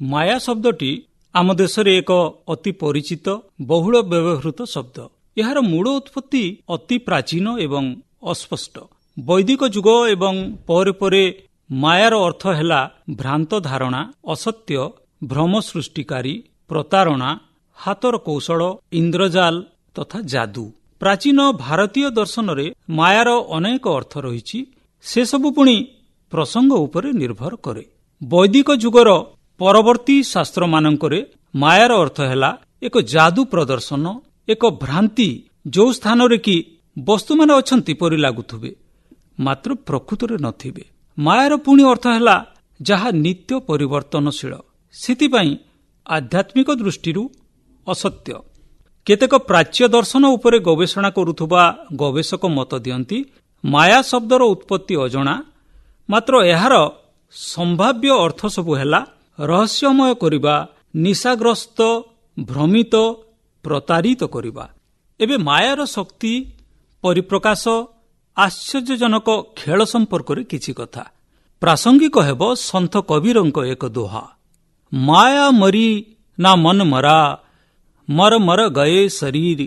ମାୟା ଶବ୍ଦଟି ଆମ ଦେଶରେ ଏକ ଅତି ପରିଚିତ ବହୁଳ ବ୍ୟବହୃତ ଶବ୍ଦ। ଏହାର ମୂଳ ଉତ୍ପତ୍ତି ଅତି ପ୍ରାଚୀନ ଏବଂ ଅସ୍ପଷ୍ଟ। ବୈଦିକ ଯୁଗ ଏବଂ ପରେ ପରେ ମାୟାର ଅର୍ଥ ହେଲା ଭ୍ରାନ୍ତ ଧାରଣା, ଅସତ୍ୟ, ଭ୍ରମ ସୃଷ୍ଟିକାରୀ, ପ୍ରତାରଣା, ହାତର କୌଶଳ, ଇନ୍ଦ୍ରଜାଲ ତଥା ଯାଦୁ। ପ୍ରାଚୀନ ଭାରତୀୟ ଦର୍ଶନରେ ମାୟାର ଅନେକ ଅର୍ଥ ରହିଛି। ସେସବୁ ପୁଣି ପ୍ରସଙ୍ଗ ଉପରେ ନିର୍ଭର କରେ। ବୈଦିକ ଯୁଗର ପରବର୍ତ୍ତୀ ଶାସ୍ତ୍ରମାନଙ୍କରେ ମାୟାର ଅର୍ଥ ହେଲା ଏକ ଯାଦୁ ପ୍ରଦର୍ଶନ, ଏକ ଭ୍ରାନ୍ତି, ଯେଉଁ ସ୍ଥାନରେ କି ବସ୍ତୁମାନେ ଅଛନ୍ତି ପରି ଲାଗୁଥିବେ ମାତ୍ର ପ୍ରକୃତରେ ନଥିବେ। ମାୟାର ପୁଣି ଅର୍ଥ ହେଲା ଯାହା ନିତ୍ୟ ପରିବର୍ତ୍ତନଶୀଳ, ସେଥିପାଇଁ ଆଧ୍ୟାତ୍ମିକ ଦୃଷ୍ଟିରୁ ଅସତ୍ୟ। କେତେକ ପ୍ରାଚ୍ୟ ଦର୍ଶନ ଉପରେ ଗବେଷଣା କରୁଥିବା ଗବେଷକ ମତ ଦିଅନ୍ତି ମାୟା ଶବ୍ଦର ଉତ୍ପତ୍ତି ଅଜଣା, ମାତ୍ର ଏହାର ସମ୍ଭାବ୍ୟ ଅର୍ଥ ସବୁ ହେଲା ରହସ୍ୟମୟ କରିବା, ନିଶାଗ୍ରସ୍ତ, ଭ୍ରମିତ, ପ୍ରତାରିତ କରିବା। ଏବେ ମାୟାର ଶକ୍ତି ପରିପ୍ରକାଶ, ଆଶ୍ଚର୍ଯ୍ୟଜନକ ଖେଳ ସମ୍ପର୍କରେ କିଛି କଥା। ପ୍ରାସଙ୍ଗିକ ହେବ ସନ୍ଥ କବୀରଙ୍କ ଏକ ଦୋହା, ମାୟା ମରି ନା ମନ ମରା, ମର ମର ଗଏ ଶରୀର,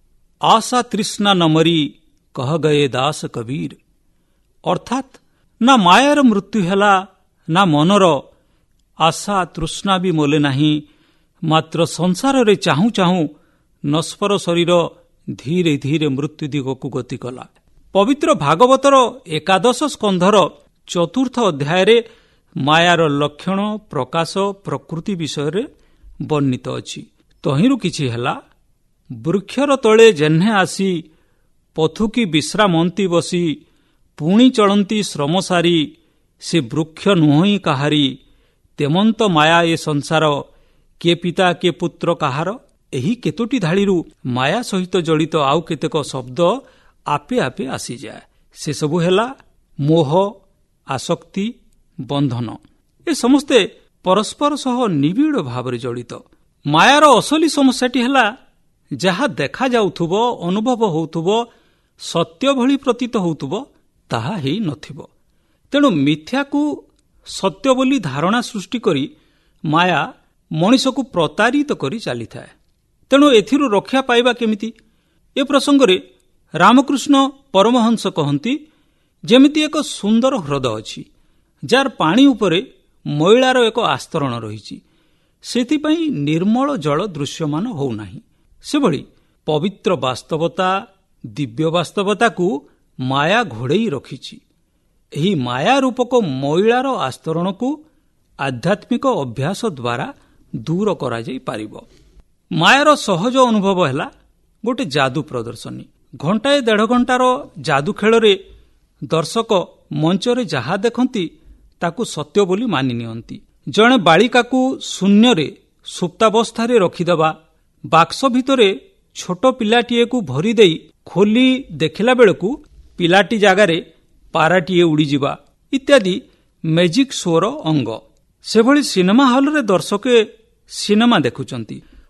ଆଶା ତୃଷ୍ଣା ନ ମରି, କହ ଗଏ ଦାସ କବୀର। ଅର୍ଥାତ୍ ନା ମାୟାର ମୃତ୍ୟୁ ହେଲା, ନା ମନର ଆଶା ତୃଷ୍ଣା ବି ମୋଲେ ନାହିଁ, ମାତ୍ର ସଂସାରରେ ଚାହୁଁ ଚାହୁଁ ନଶ୍ୱର ଶରୀର ଧୀରେ ଧୀରେ ମୃତ୍ୟୁ ଦିଗକୁ ଗତି କଲା। ପବିତ୍ର ଭାଗବତର 11 ସ୍କନ୍ଧର 4ର୍ଥ ଅଧ୍ୟାୟରେ ମାୟାର ଲକ୍ଷଣ, ପ୍ରକାଶ, ପ୍ରକୃତି ବିଷୟରେ ବର୍ଣ୍ଣିତ ଅଛି। ତହିଁରୁ କିଛି ହେଲା, ବୃକ୍ଷର ତଳେ ଜେହ୍ନେ ଆସି, ପଥୁକି ବିଶ୍ରାମନ୍ତି ବସି, ପୁଣି ଚଳନ୍ତି ଶ୍ରମ ସାରି, ସେ ବୃକ୍ଷ ନୁହଁ କାହାରି, ତେମନ୍ତ ମାୟା ଏ ସଂସାର, କିଏ ପିତା କିଏ ପୁତ୍ର କାହାର। ଏହି କେତୋଟି ଧାଡ଼ିରୁ ମାୟା ସହିତ ଜଡ଼ିତ ଆଉ କେତେକ ଶବ୍ଦ ଆପେ ଆପେ ଆସିଯାଏ। ସେସବୁ ହେଲା ମୋହ, ଆସକ୍ତି, ବନ୍ଧନ। ଏ ସମସ୍ତେ ପରସ୍ପର ସହ ନିବିଡ଼ ଭାବରେ ଜଡ଼ିତ। ମାୟାର ଅସଲି ସମସ୍ୟାଟି ହେଲା ଯାହା ଦେଖାଯାଉଥିବ, ଅନୁଭବ ହେଉଥିବ, ସତ୍ୟ ଭଳି ପ୍ରତୀତ ହେଉଥିବ, ତାହା ହେଇନଥିବ। ତେଣୁ ମିଥ୍ୟାକୁ ସତ୍ୟ ବୋଲି ଧାରଣା ସୃଷ୍ଟି କରି ମାୟା ମଣିଷକୁ ପ୍ରତାରିତ କରି ଚାଲିଥାଏ। ତେଣୁ ଏଥିରୁ ରକ୍ଷା ପାଇବା କେମିତି? ଏ ପ୍ରସଙ୍ଗରେ ରାମକୃଷ୍ଣ ପରମହଂସ କହନ୍ତି, ଯେମିତି ଏକ ସୁନ୍ଦର ହ୍ରଦ ଅଛି, ଯାହାର ପାଣି ଉପରେ ମଇଳାର ଏକ ଆସ୍ତରଣ ରହିଛି, ସେଥିପାଇଁ ନିର୍ମଳ ଜଳ ଦୃଶ୍ୟମାନ ହେଉନାହିଁ। ସେଭଳି ପବିତ୍ର ବାସ୍ତବତା, ଦିବ୍ୟ ବାସ୍ତବତାକୁ ମାୟା ଘୋଡ଼େଇ ରଖିଛି। ଏହି ମାୟା ରୂପକ ମଇଳାର ଆସ୍ତରଣକୁ ଆଧ୍ୟାତ୍ମିକ ଅଭ୍ୟାସ ଦ୍ୱାରା ଦୂର କରାଯାଇପାରିବ। ମାୟାର ସହଜ ଅନୁଭବ ହେଲା ଗୋଟେ ଯାଦୁ ପ୍ରଦର୍ଶନୀ। ଘଣ୍ଟାଏ 1.5 ଘଣ୍ଟାର ଯାଦୁ ଖେଳରେ ଦର୍ଶକ ମଞ୍ଚରେ ଯାହା ଦେଖନ୍ତି ତାକୁ ସତ୍ୟ ବୋଲି ମାନି ନିଅନ୍ତି। ଜଣେ ବାଳିକାକୁ ଶୂନ୍ୟରେ ସୁପ୍ତାବସ୍ଥାରେ ରଖିଦେବା, ବାକ୍ସ ଭିତରେ ଛୋଟ ପିଲାଟିଏକୁ ଭରି ଦେଇ ଖୋଲି ଦେଖିଲା ବେଳକୁ ପିଲାଟି ଜାଗାରେ ପାରାଟିଏ ଉଡ଼ିଯିବା ଇତ୍ୟାଦି ମ୍ୟାଜିକ୍ ଶୋର ଅଙ୍ଗ। ସେଭଳି ସିନେମା ହଲରେ ଦର୍ଶକେ ସିନେମା ଦେଖୁଛନ୍ତି,